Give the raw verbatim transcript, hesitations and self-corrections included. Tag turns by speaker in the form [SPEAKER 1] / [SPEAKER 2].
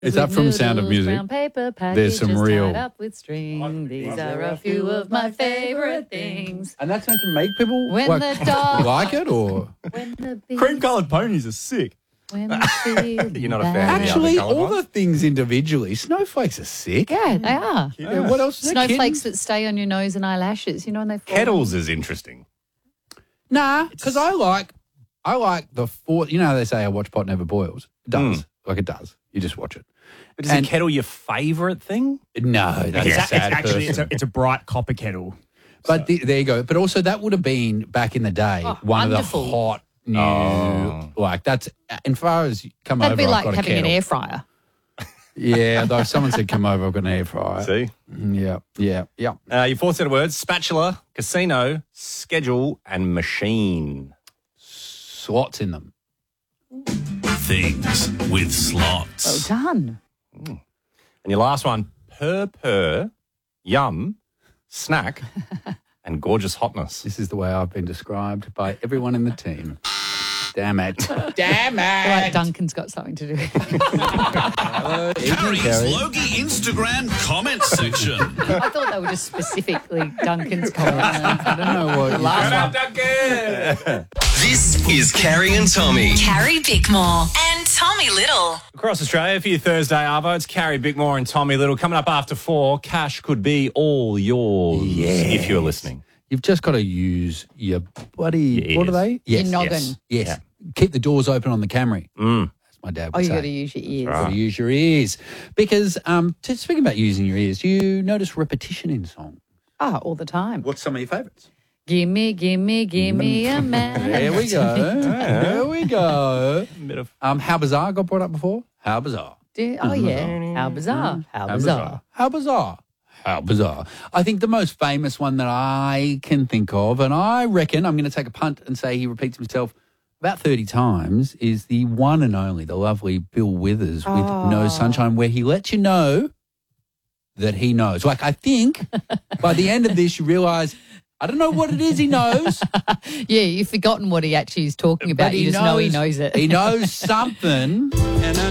[SPEAKER 1] Is that from Sound of Music?
[SPEAKER 2] Brown paper
[SPEAKER 1] There's some real.
[SPEAKER 2] tied up with string. These are a few of my favourite things.
[SPEAKER 1] And that's meant to make people
[SPEAKER 2] When
[SPEAKER 1] like,
[SPEAKER 2] the dog-
[SPEAKER 1] like it, or
[SPEAKER 2] When the bees,
[SPEAKER 3] Cream-coloured ponies are sick.
[SPEAKER 2] when the
[SPEAKER 3] You're not a fan of the
[SPEAKER 1] actually
[SPEAKER 3] other coloured
[SPEAKER 1] all the
[SPEAKER 3] ones?
[SPEAKER 1] things individually. Snowflakes are sick.
[SPEAKER 2] Yeah, they are.
[SPEAKER 1] Yeah, what else? Is there?
[SPEAKER 2] Snowflakes
[SPEAKER 1] Kittens?
[SPEAKER 2] that stay on your nose and eyelashes, you know, when they fall.
[SPEAKER 3] Kettles is interesting.
[SPEAKER 1] Nah, because I like, I like the four. You know how they say a watch pot never boils. It does.
[SPEAKER 3] Mm.
[SPEAKER 1] Like it does. You just watch it.
[SPEAKER 3] But is
[SPEAKER 1] And-
[SPEAKER 3] a kettle your favourite thing?
[SPEAKER 1] No, that's
[SPEAKER 4] It's,
[SPEAKER 1] a
[SPEAKER 4] it's
[SPEAKER 1] sad
[SPEAKER 4] actually it's
[SPEAKER 1] person.
[SPEAKER 4] a, it's a bright copper kettle.
[SPEAKER 1] But the, there you go. But also that would have been back in the day
[SPEAKER 2] Oh,
[SPEAKER 1] one
[SPEAKER 2] wonderful.
[SPEAKER 1] of the hot new.
[SPEAKER 3] Oh.
[SPEAKER 1] Like that's as far as you come
[SPEAKER 2] That'd
[SPEAKER 1] over.
[SPEAKER 2] be
[SPEAKER 1] I've
[SPEAKER 2] like
[SPEAKER 1] got a
[SPEAKER 2] having an
[SPEAKER 1] kettle.
[SPEAKER 2] air fryer.
[SPEAKER 1] Yeah, though someone said come over, I've got an air fryer.
[SPEAKER 3] See?
[SPEAKER 1] Mm, Yeah, yeah, yeah.
[SPEAKER 3] Uh, your fourth set of words, spatula, casino, schedule, and machine.
[SPEAKER 1] Slots in them.
[SPEAKER 5] Things with slots.
[SPEAKER 2] Well done.
[SPEAKER 3] And your last one, purr, purr, yum, snack, and gorgeous hotness.
[SPEAKER 1] This is the way I've been described by everyone in the team. Damn it. Damn it.
[SPEAKER 2] Like Duncan's got something to do with it.
[SPEAKER 1] Hello, evening,
[SPEAKER 5] Carrie's
[SPEAKER 1] Carrie.
[SPEAKER 5] Logie Instagram comment section.
[SPEAKER 2] I thought they were just specifically Duncan's comments.
[SPEAKER 1] I don't know what.
[SPEAKER 2] Last one.
[SPEAKER 6] This is Carrie and Tommy.
[SPEAKER 7] Carrie Bickmore and Tommy Little.
[SPEAKER 3] Across Australia for your Thursday Arvo, it's Carrie Bickmore and Tommy Little. Coming up after four, cash could be all yours if you're listening.
[SPEAKER 1] You've just got to use your bloody,
[SPEAKER 3] Your
[SPEAKER 1] what are
[SPEAKER 3] ears.
[SPEAKER 1] they?
[SPEAKER 2] Your noggin.
[SPEAKER 3] yes.
[SPEAKER 1] Yes.
[SPEAKER 3] Yeah.
[SPEAKER 1] Keep the doors open on the Camry.
[SPEAKER 3] Mm.
[SPEAKER 1] That's my dad would
[SPEAKER 2] Oh, you
[SPEAKER 1] say.
[SPEAKER 2] got to use your ears.
[SPEAKER 1] Got to use your ears. Because, um, to, speaking about using your ears, do you notice repetition in song?
[SPEAKER 2] Ah, all the time.
[SPEAKER 1] What's some of your favourites?
[SPEAKER 2] Gimme, gimme, gimme a man.
[SPEAKER 1] There we go. There we go.
[SPEAKER 3] Bit of
[SPEAKER 1] Um, How Bizarre got brought up before? How Bizarre.
[SPEAKER 2] Do- Oh, yeah. How bizarre. How bizarre.
[SPEAKER 1] How bizarre. How bizarre. I think the most famous one that I can think of, and I reckon I'm going to take a punt and say he repeats himself about thirty times, is the one and only, the lovely Bill Withers with No Sunshine, where he lets you know that he knows. Like, I think by the end of this, you realise, I don't know what it is he knows.
[SPEAKER 2] Yeah, you've forgotten what he actually is talking about.
[SPEAKER 1] but
[SPEAKER 2] You
[SPEAKER 1] he
[SPEAKER 2] just know he knows it.
[SPEAKER 1] He knows something. And I